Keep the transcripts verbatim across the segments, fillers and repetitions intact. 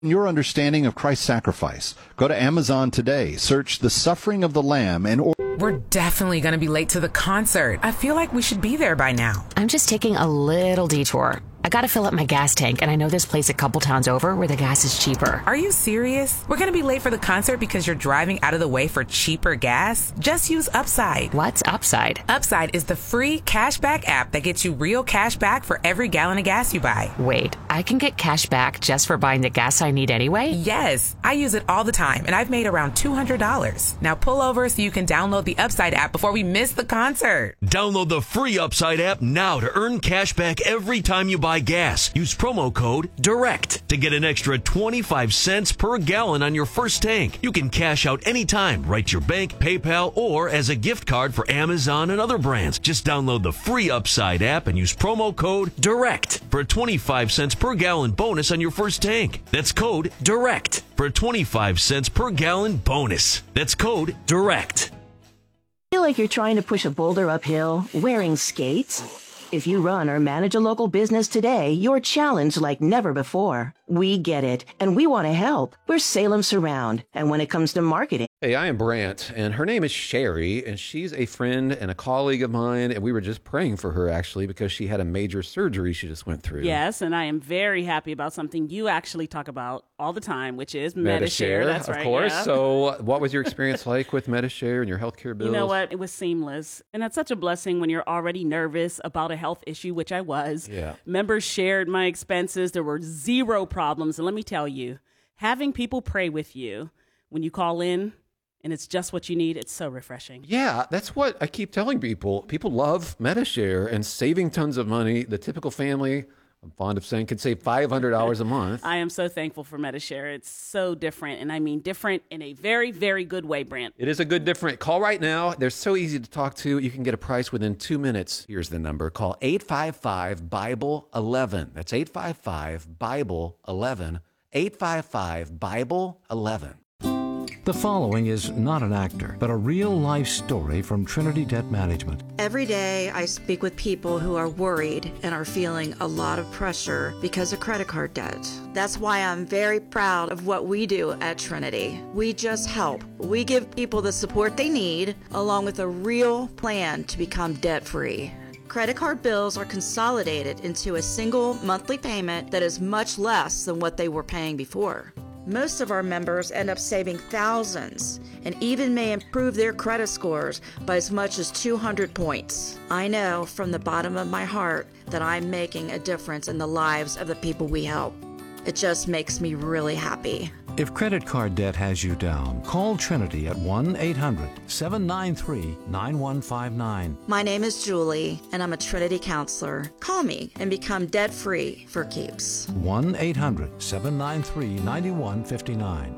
Your understanding of Christ's sacrifice. Go to Amazon today, search The Suffering of the Lamb, and or- We're definitely going to be late to the concert. I feel like we should be there by now. I'm just taking a little detour. I gotta fill up my gas tank, and I know this place a couple towns over where the gas is cheaper. Are you serious? We're going to be late for the concert because you're driving out of the way for cheaper gas? Just use Upside. What's Upside? Upside is the free cashback app that gets you real cash back for every gallon of gas you buy. Wait, I can get cash back just for buying the gas I need anyway? Yes, I use it all the time, and I've made around two hundred dollars. Now pull over so you can download the Upside app before we miss the concert. Download the free Upside app now to earn cash back every time you buy gas. Use promo code DIRECT to get an extra twenty-five cents per gallon on your first tank. You can cash out anytime, right to your bank, PayPal, or as a gift card for Amazon and other brands. Just download the free Upside app and use promo code DIRECT for a twenty-five cents per gallon bonus on your first tank. That's code DIRECT for a twenty-five cents per gallon bonus. That's code DIRECT. Feel like you're trying to push a boulder uphill wearing skates? If you run or manage a local business today, you're challenged like never before. We get it, and we want to help. We're Salem Surround, and when it comes to marketing... Hey, I am Brant, and her name is Sherry, and she's a friend and a colleague of mine, and we were just praying for her, actually, because she had a major surgery she just went through. Yes, and I am very happy about something you actually talk about all the time, which is Medi-Share. That's of right, course. yeah. So what was your experience like with Medi-Share and your healthcare bills? You know what? It was seamless, and that's such a blessing when you're already nervous about a health issue, which I was. Yeah. Members shared my expenses. There were zero problems, and let me tell you, having people pray with you when you call in, and it's just what you need, it's so refreshing. Yeah, that's what I keep telling people. People love Medi-Share and saving tons of money. The typical family, I'm fond of saying, could save five hundred dollars a month. I am so thankful for Medi-Share. It's so different, and I mean different in a very, very good way, Brant. It is a good different. Call right now. They're so easy to talk to. You can get a price within two minutes. Here's the number. Call eight five five, Bible eleven. That's eight five five, Bible eleven. eight five five, Bible eleven. The following is not an actor, but a real-life story from Trinity Debt Management. Every day I speak with people who are worried and are feeling a lot of pressure because of credit card debt. That's why I'm very proud of what we do at Trinity. We just help. We give people the support they need, along with a real plan to become debt-free. Credit card bills are consolidated into a single monthly payment that is much less than what they were paying before. Most of our members end up saving thousands and even may improve their credit scores by as much as two hundred points. I know from the bottom of my heart that I'm making a difference in the lives of the people we help. It just makes me really happy. If credit card debt has you down, call Trinity at one eight hundred, seven nine three, nine one five nine. My name is Julie, and I'm a Trinity counselor. Call me and become debt-free for keeps. one eight hundred, seven nine three, nine one five nine.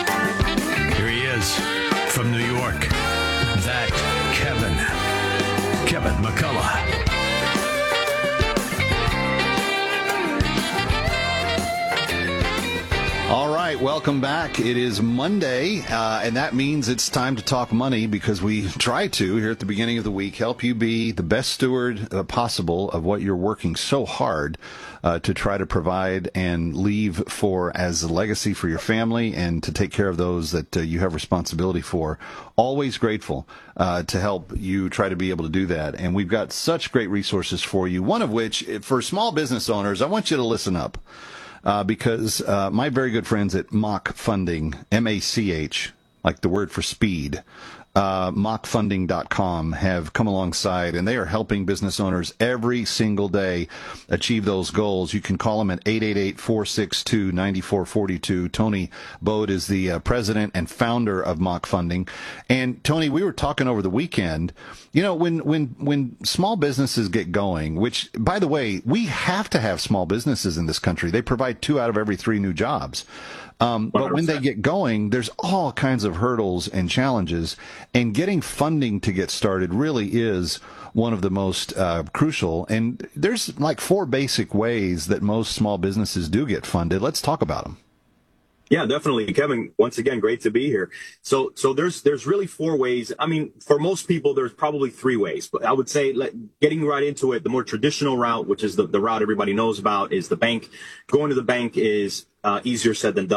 Here he is from New York. That Kevin. Kevin McCullough. All right, welcome back. It is Monday, uh, and that means it's time to talk money because we try to, here at the beginning of the week, help you be the best steward uh, possible of what you're working so hard uh, to try to provide and leave for as a legacy for your family and to take care of those that uh, you have responsibility for. Always grateful uh, to help you try to be able to do that. And we've got such great resources for you, one of which, for small business owners, I want you to listen up. Uh, because uh, my very good friends at Mach Funding, M A C H, like the word for speed, uh, mach funding dot com have come alongside, and they are helping business owners every single day achieve those goals. You can call them at eight eight eight, four six two, nine four four two. Tony Bode is the uh, president and founder of Mach Funding. And, Tony, we were talking over the weekend. You know, when, when, when small businesses get going, which, by the way, we have to have small businesses in this country. They provide two out of every three new jobs. Um, but when they get going, there's all kinds of hurdles and challenges, and getting funding to get started really is one of the most uh, crucial. And there's like four basic ways that most small businesses do get funded. Let's talk about them. Yeah, definitely. Kevin, once again, great to be here. So, so there's, there's really four ways. I mean, for most people, there's probably three ways, but I would say let, getting right into it, the more traditional route, which is the, the route everybody knows about, is the bank. Going to the bank is uh, easier said than done.